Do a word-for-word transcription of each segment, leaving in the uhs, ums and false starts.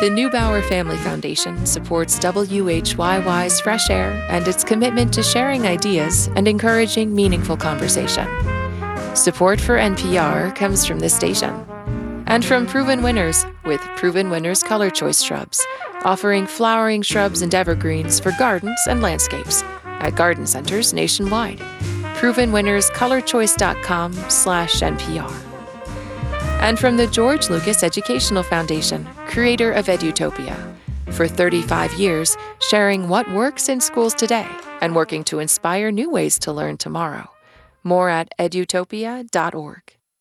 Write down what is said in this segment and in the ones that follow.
The Neubauer Family Foundation supports W H Y Y's Fresh Air and its commitment to sharing ideas and encouraging meaningful conversation. Support for N P R comes from this station and from Proven Winners with Proven Winners Color Choice Shrubs, offering flowering shrubs and evergreens for gardens and landscapes at garden centers nationwide. proven winners color choice dot com slash N P R. And from the George Lucas Educational Foundation, creator of Edutopia, for thirty-five years, sharing what works in schools today and working to inspire new ways to learn tomorrow. More at edutopia dot org.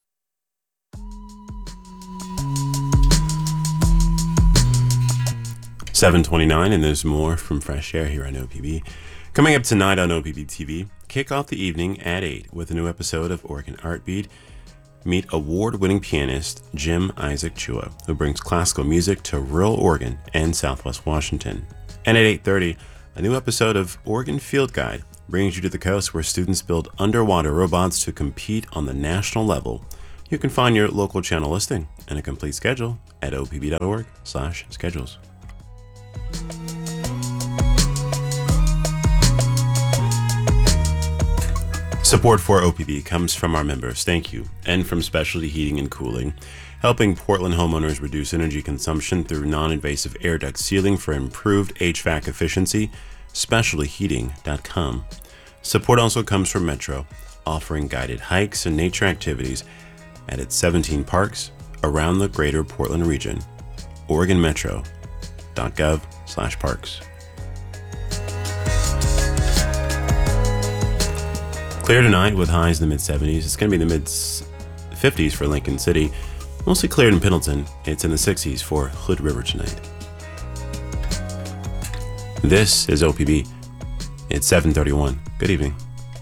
seven twenty-nine, and there's more from Fresh Air here on O P B. Coming up tonight on O P B T V, kick off the evening at eight with a new episode of Oregon Artbeat. Meet award-winning pianist Jim Isaac Chua, who brings classical music to rural Oregon and Southwest Washington. And at eight thirty, a new episode of Oregon Field Guide brings you to the coast where students build underwater robots to compete on the national level. You can find your local channel listing and a complete schedule at O P B dot org slash schedules. Support for O P B comes from our members, thank you, and from Specialty Heating and Cooling, helping Portland homeowners reduce energy consumption through non-invasive air duct sealing for improved H V A C efficiency, specialty heating dot com. Support also comes from Metro, offering guided hikes and nature activities at its seventeen parks around the greater Portland region. oregon metro dot gov slash parks. Clear tonight with highs in the mid seventies. It's going to be in the mid fifties for Lincoln City. Mostly cleared in Pendleton. It's in the sixties for Hood River tonight. This is O P B. It's seven thirty-one. Good evening.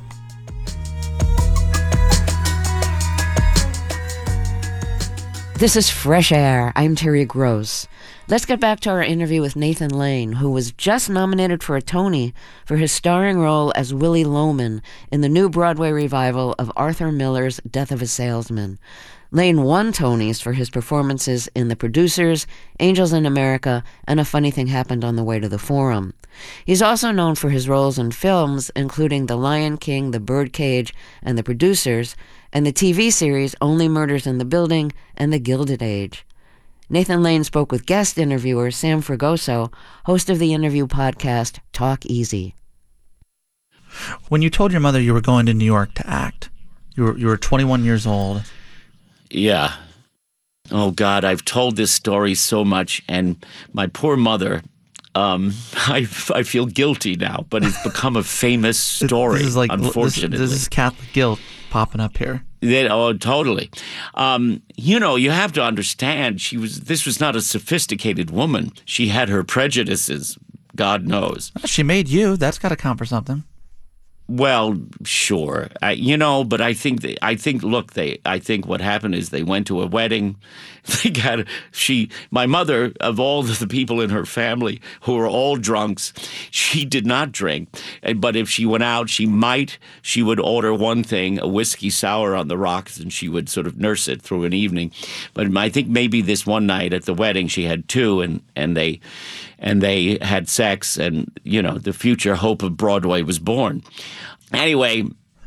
This is Fresh Air. I'm Terry Gross. Let's get back to our interview with Nathan Lane, who was just nominated for a Tony for his starring role as Willie Loman in the new Broadway revival of Arthur Miller's Death of a Salesman. Lane won Tonys for his performances in The Producers, Angels in America, and A Funny Thing Happened on the Way to the Forum. He's also known for his roles in films, including The Lion King, The Birdcage, and The Producers, and the T V series Only Murders in the Building and The Gilded Age. Nathan Lane spoke with guest interviewer Sam Fragoso, host of the interview podcast Talk Easy. When you told your mother you were going to New York to act, you were you were twenty-one years old. Yeah. Oh, God, I've told this story so much, and my poor mother, um, I, I feel guilty now, but it's become a famous story, this is like, unfortunately. This, this is Catholic guilt popping up here. They, oh, totally. Um, you know, you have to understand, she was. This was not a sophisticated woman. She had her prejudices, God knows. She made you. That's got to count for something. Well, sure, I, you know, but I think they, I think look, they. I think what happened is they went to a wedding. They got she. My mother, of all the people in her family who were all drunks, she did not drink. But if she went out, she might. She would order one thing, a whiskey sour on the rocks, and she would sort of nurse it through an evening. But I think maybe this one night at the wedding, she had two, and and they. And they had sex, and, you know, the future hope of Broadway was born. Anyway,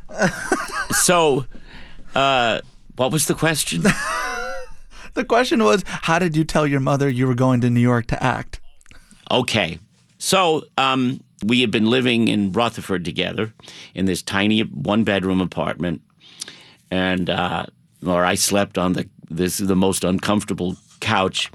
so uh, what was the question? The question was, how did you tell your mother you were going to New York to act? Okay. So um, we had been living in Rutherford together in this tiny one-bedroom apartment, and uh, or I slept on the this is the most uncomfortable couch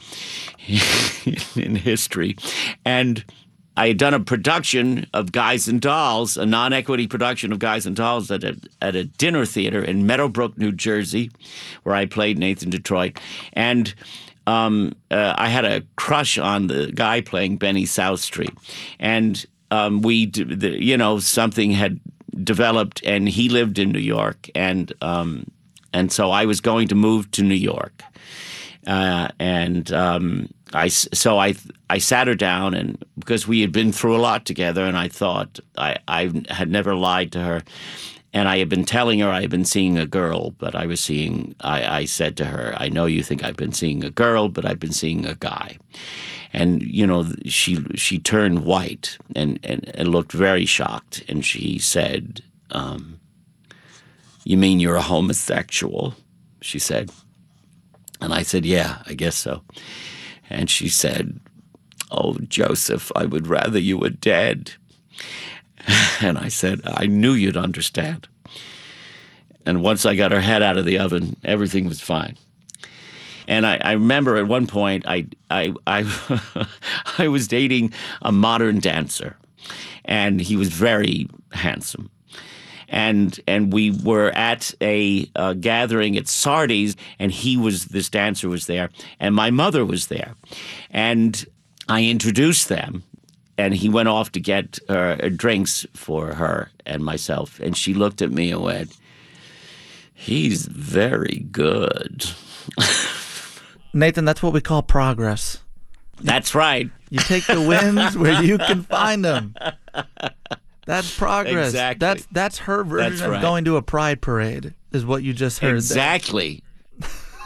in history. And I had done a production of Guys and Dolls, a non-equity production of Guys and Dolls at a, at a dinner theater in Meadowbrook, New Jersey, where I played Nathan Detroit. And um, uh, I had a crush on the guy playing Benny Southstreet. And um, we, the, you know, something had developed, and he lived in New York. And, um, and so I was going to move to New York. Uh, and um, I, so I, I sat her down, and because we had been through a lot together, and I thought I, I had never lied to her, And I had been telling her I had been seeing a girl, but I was seeing, I, I said to her, I know you think I've been seeing a girl, but I've been seeing a guy. And, you know, she she turned white and, and, and looked very shocked. And she said, um, you mean you're a homosexual? She said. And I said, yeah, I guess so. And she said, oh, Joseph, I would rather you were dead. And I said, I knew you'd understand. And once I got her head out of the oven, everything was fine. And I, I remember at one point I I I, I was dating a modern dancer, and he was very handsome. And and we were at a uh, gathering at Sardi's, and he was this dancer was there, and my mother was there, and I introduced them. And he went off to get uh, drinks for her and myself. And she looked at me and went, he's very good. Nathan, that's what we call progress. That's right. You take the wins where you can find them. That's progress. Exactly. That's that's her version That's of right. going to a pride parade, is what you just heard. Exactly. There.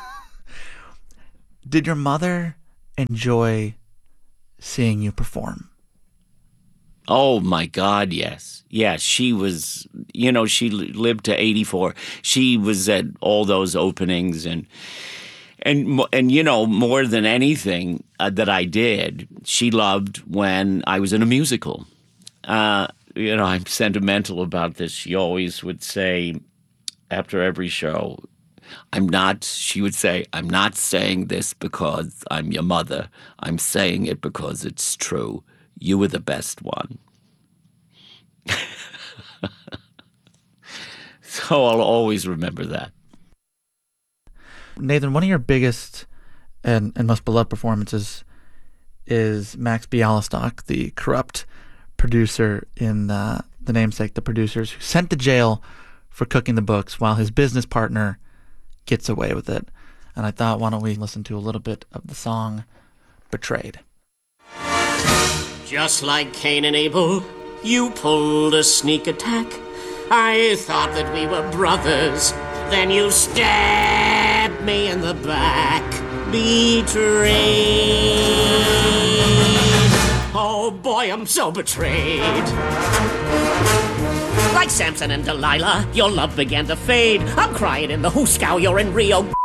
Did your mother enjoy seeing you perform? Oh, my God, yes. Yeah, she was, you know, she li- lived to eighty-four. She was at all those openings. And, and, mo- and you know, more than anything uh, that I did, she loved when I was in a musical. Uh, you know, I'm sentimental about this. She always would say, after every show, I'm not, she would say, I'm not saying this because I'm your mother. I'm saying it because it's true. You were the best one. So I'll always remember that. Nathan, one of your biggest and, and most beloved performances is Max Bialystock, the corrupt producer in uh, The Namesake, The Producers, who's sent to jail for cooking the books while his business partner gets away with it. And I thought, why don't we listen to a little bit of the song Betrayed. Just like Cain and Abel, you pulled a sneak attack. I thought that we were brothers. Then you stabbed me in the back. Betrayed. Oh boy, I'm so betrayed. Like Samson and Delilah, your love began to fade. I'm crying in the Hooskow, you're in Rio